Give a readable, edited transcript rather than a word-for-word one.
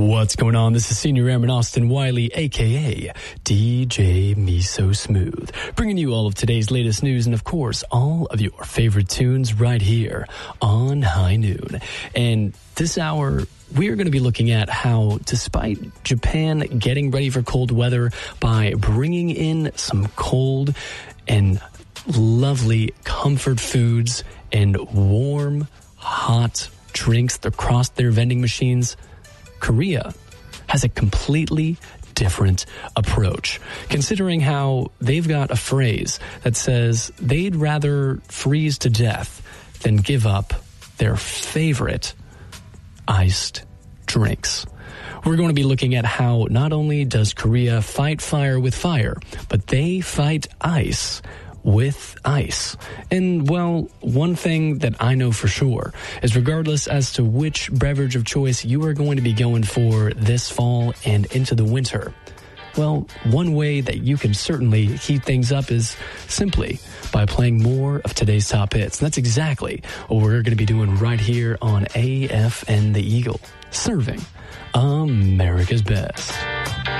What's going on? This is Senior Airman Austin Wiley, a.k.a. DJ Me-So Smooth, bringing you all of today's latest news and, of course, all of your favorite tunes right here on High Noon. And this hour, we are going to be looking at how, despite Japan getting ready for cold weather by bringing in some cold and lovely comfort foods and warm, hot drinks across their vending machines, Korea has a completely different approach, considering how they've got a phrase that says they'd rather freeze to death than give up their favorite iced drinks. We're going to be looking at how not only does Korea fight fire with fire, but they fight ice with ice. And, well, one thing that I know for sure is regardless as to which beverage of choice you are going to be going for this fall and into the winter, well, one way that you can certainly heat things up is simply by playing more of today's top hits. And that's exactly what we're going to be doing right here on AFN The Eagle, serving America's best.